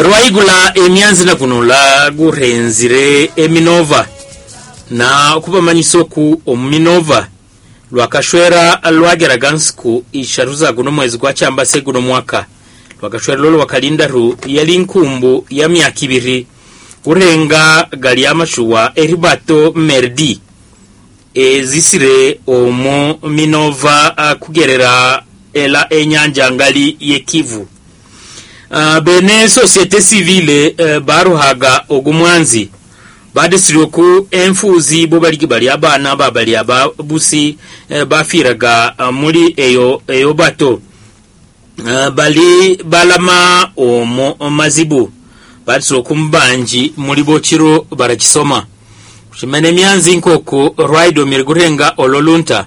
Rwaigula emyanzi na kunula gurenzire eminova na kubamanyiso ku omuminova lwakashwera lwageraga nsiku isharuza guno mwezi gwa Kyambase guno mwaka lwakashwera lolo wakalindaru yali nkumbu ya myaka 2 kurenga gali amashuwa eribato merdi ezisire omu minova kugerera ela enyanja ngali yekivu. Bene societe civile baruhaga ogumwanzi badesiro ku enfuzi bo bali abana babali ababusi bafiraga muri eyo bato bali balama omo mazibu badesiro kumbanji muri bochiro barakisoma kushimene myanzi nkoko raido mirigurenga ololunta.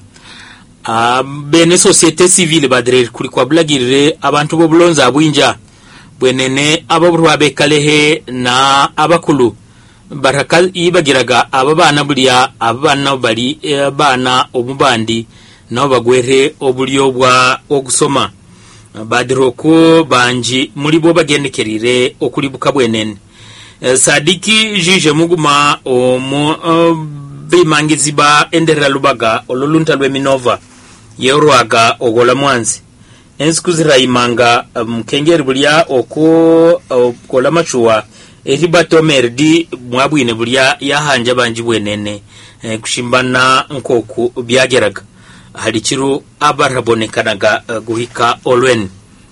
Bene societe civile badre kuri kwa blagirire abantu bo bulonza bwinja bwenene ababurwa bekalehe na abakulu baraka ibagiraga ababana bulia abana bali bana omubandi nabo bagwere obulyo bwa ogusoma badiroko banji muri bo bagendekerire okulibuka bwenene. Sadiki jije muguma omu bimangiziba endera lubaga olulunta lweminova yeurwaga ogola mwanzi enskuzira imanga mkengeri bulia okola machuwa eribato merdi mwabwine bulia yahanja banji bwenene kushimbana nkoku byageraga halikiru abarabonekanaga guhika olwen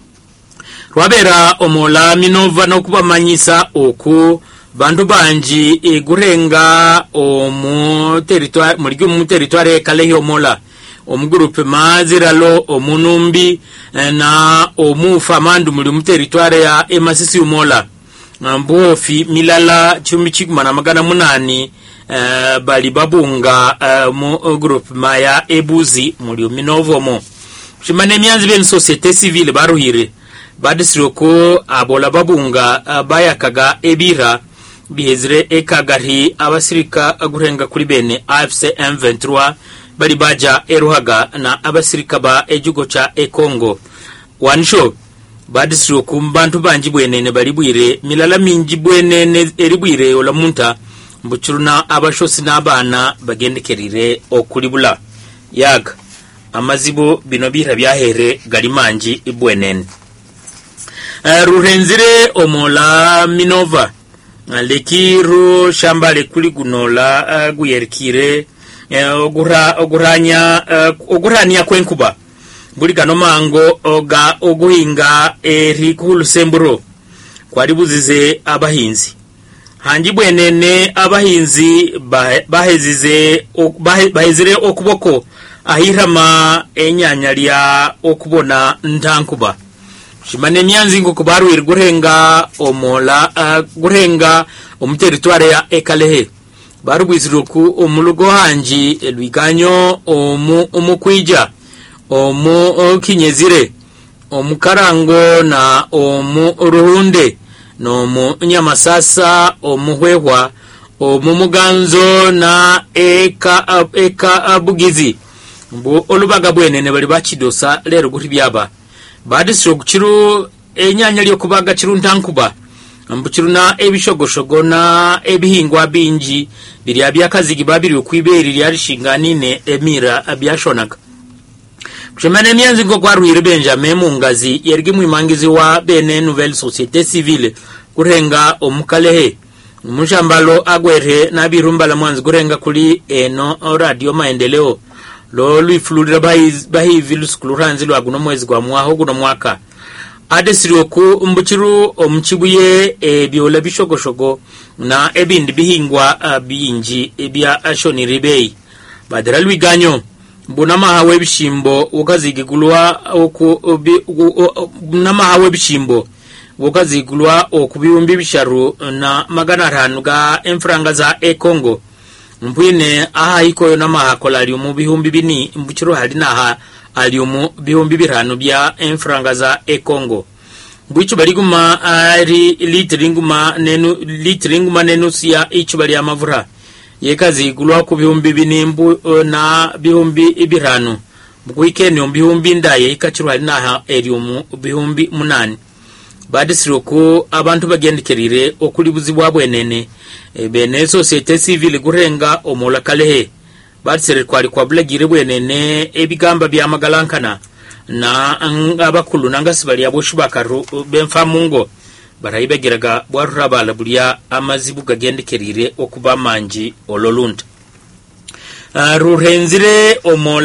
rwabera omola minova no kubamanyisa oku bandu banji gurenga omu territoire muri territoire kalehi omola omugrupe maziralo omunumbi na omufamandu muri mu territoire ya emasisi umola mbofi milala 18 bali babunga mu groupe maya ebuzi muri minovo mo shimane myanzi ben societe civile baruhire badisiro ko abola babunga bayakaga ebira bihezire ekagari abasirika gurenga kuri bene AFC M23 bali baja eruhaga na abasirika ba ejugo cha Kongo wansho badisiro kumbantu banji bwenene bali bwire milala minji bwenene eribwire olamunta mbuchuruna abashosi n'abana bagendekerire okulibula yaga amazibo binobira byahere galimanji ibwenene. Rurenzire omola minova lekiru shambale kuli gunola guyerikire ogurania kwenkuba buli kano mango oga oguhinga eri kulusemburo kwaribuzize abahinzi hanji bwenene abahinzi bahezire okuboko ahirama enyanya lya okubona ntankuba shimane myanzi ngo kubaru gurenga omola gurenga omuteritware ya ekalehe barubwiziruku omulugo hanji elwiganyo omukwija kinyezire omukarango na ruhunde no nyamasasa omuhwehwa omumuganzo na eka abugizi mbu olubaga bwenene bali bachidosa lero guti byaba badisiro kuchiru enyanya lyo kubaga chiru ntankuba mbuchiruna ebishogoshogo na ebihingwa binji biri abyakazigi babiri okwiberi lyalishinganine emira abyashonaga kushemane myanzi ngo kwaruhire Benjamin Mungazi yergi mwimangizi wa bene nouvelle société civile kurenga omukalehe mushambalo agwere na birumba la mwanzi kurenga kuli eno radio maendeleo lo luifulura bahivi lusukuluranzi lwa guno mwezi gwa mwaho guno mwaka adesiro ku mbuchiru omuchibuye byola bishogoshogo na ebindi bihingwa binji ebya ashoniribei badara lwiganyo mbunama hawe bishimbo ukazigigulwa nama hawe bishimbo ukazigulwa okubiyumbi bisharu na 500 ga enfranga za Kongo mpwine aha ikoyo nama hakola ali mu bihumbi bini mbuchiru hali naha ali mu bihumbi 5 bya enfranga za Kongo bwicho baliguma ari litringuma nenu siya icho bali amavura yekazigulwa ku bihumbi binimbu na bihumbi 5 bwikene bihumbi ndaye ikachirwa naha eri mu bihumbi 8 badisiroku abantu bagendekerire okulibuzibwa bwenene bene societe civile gurenga omola kalehe badisire kwali kwa bulagire bwenene ebigamba byamagalankana na abakulu nangasibali aboshubakaru benfamungo barayibegeraga bwarurabala bulya amazibu gagendekerire okuba manji ololunta rurenzire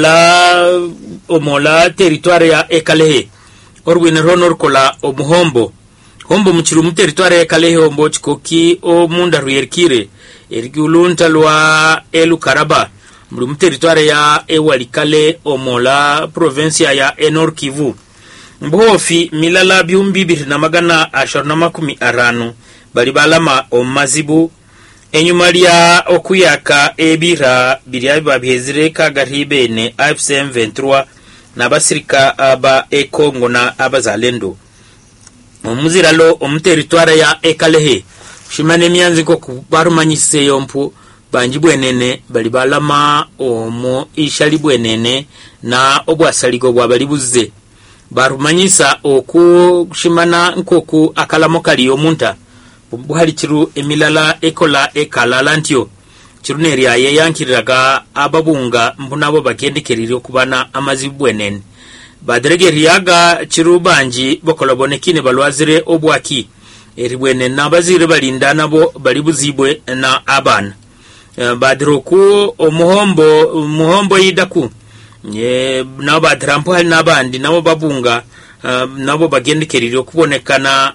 omola territoire ya Ekalehe orwine ronorkola omuhombo hombo muchiru mu territoire ya Ekalehe hombo chikoki omunda ruyerkire erigulunta lwa Elukaraba mu territoire ya Ewalikale omola provincia ya Enor Kivu mbofi milala byumbi na magana 50 bali balama omazibu enyuma lya okuyaka ebira birya babihezire kagaribene AFCM 23 nabasirika aba Ekongo na abazalendo omuziralo omuteritware ya Ekalehe shimane myanzi ko kubarumanyise yompu banji bwenene bali balama omo ishali bwenene na obwasaligo bwabalibuze barumanyisa okushimana nkoku akalamo kali omunta buhali chiru emilala ekola ekalala ntyo chiru neria yankiraga ababunga mbunabo bagendekerire okubana amazibwenene badregeriaga chiru banji bokolabonekine balwazire obwaki eribwene nabazire balinda nabo balibuzibwe na abana badroku omuhombo yidaku nabadrampo hali nabandi nabo babunga nabo bagendekerire okubonekana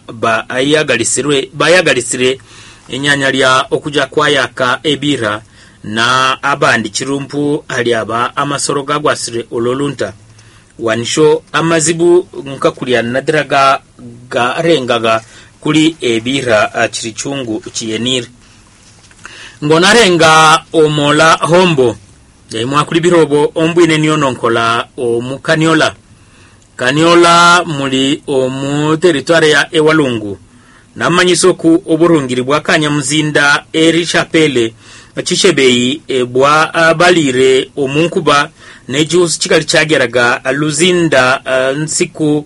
bayagalisire enyanya lya okuja kwayaka ebira na abandi chirumpu hali aba amasoro gagwasire ololunta wanisho amazibu nkakulya nadiraga garengaga kuli ebira chirichungu chiyenire ngonarenga omola hombo yaimwa kuli birobo ombwine niononkola omukaniola Kaniola muli omu territoire ya Ewalungu namanyisoku oburungiri bwa Kanyamuzinda eri chapele chishebeyi bwa balire omunkuba nejus chikali chageraga Luzinda nsiku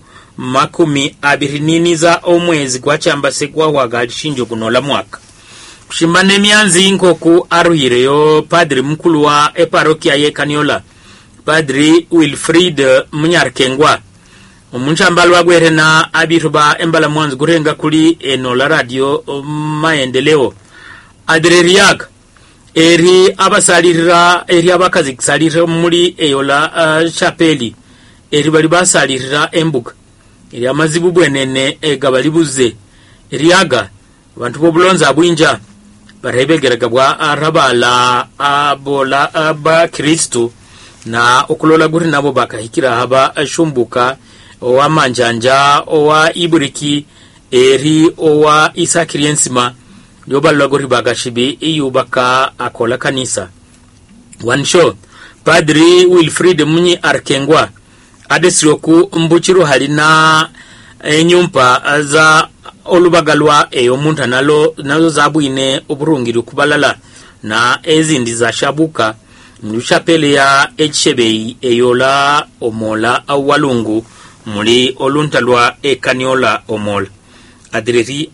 20 za omwezi kwa chambase kwa wagali shinjo kunola mwaka kushimane myanzi nkoku aruhireyo padri mkulu wa eparokia ye Kaniola Padri Wilfried Munyarkengwa omunchambalo wagwerena abiruba embala mwanzi gurenga kuli enola radio maendeleo adreriag eri abasalirira eri abakazikisalira muri eyola chapeli eri bali basalirira embuga eri amazibu bwenene egabalibuze eriaga abantu bobulonza bwinja barebegeraga bwa arabala abola aba Kristo na okulola guri nabo bakahikira haba shumbuka owa manjanja owa iburiki eri owa isakiriensima yobalwa guri bagashibi iyubaka akola kanisa wansho Padri Wilfried Munyi Arkengwa adesiroku mbuchiro halina enyumpa za olubagalwa eyomunta nazo zabuine oburungiri kubalala na ezindi za shabuka mluchapele ya echebei eyola omola awalungu muli oluntalwa Ekaniola omola adireri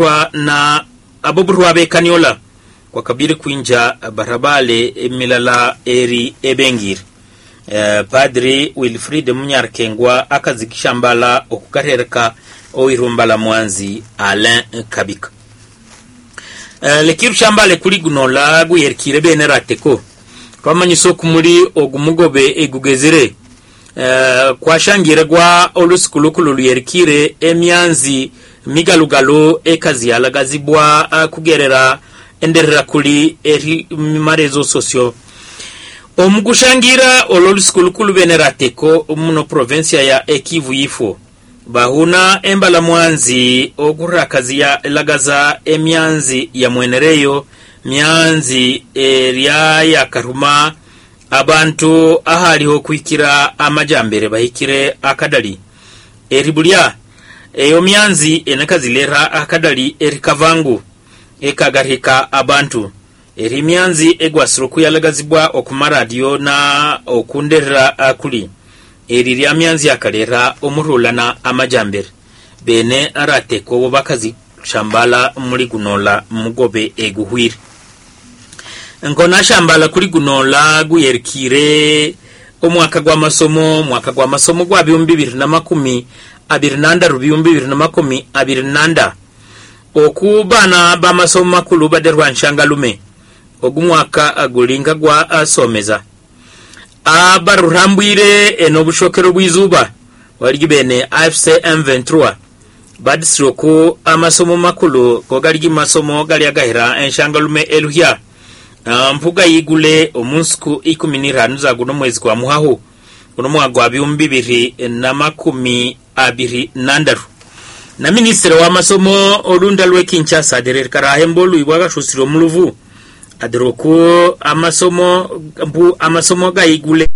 ababurwa be Kaniola kwa kabiri kuinja barabale emilala eri ebengir Padri Wilfried Munyarkengwa akazikishambala okukarereka oirumbala mwanzi Alain Kabika lekiru shambale kuli gunola guyerkire bene rateko kwamanyisoku muri ogumugobe egugezire kwa shangira gwa olusikulukulu luyerkire emyanzi migalugalo ekaziyalagazibwa kugerera enderera kuli eri marezo sosio omugushangira olusikulukulu bene rateko muno provincia ya Ekivu yifo bahuna embala mwanzi ogurakaziya lagaza emyanzi ya mwenereyo myanzi eria ya karuma abantu ahaliho kwikira amajambere bahikire akadali eribulya eyo myanzi enakazilera akadali erikavangu ekagarika abantu eri myanzi egwasiruku yalagazibwa okumaradio na okunderera akuli eri lya myanzi akalera omurulana amajambere bene arate ko bakazi shambala muri gunola mugobe eguhwire nkona shambala kuri gunola guyerkire omwaka gwa masomo gwa 2020 okubana ba masomo makulu baderwa nshangalume ogumwaka agulinga gwa asomeza abarurambwire enobushokero bwizuba wali bene AFC M23 badisroko amasomo makulu kogaligi masomo gali agahera enshangalume eluhya mpuga yigule omunsiku 15 za guno mwezi kwa muhaho guno mwagwa 2020 na ministre wa masomo olunda lwe Kinshasa Derek Karahembo luibwaga shusiro muluvu aderoko amasomo gayigule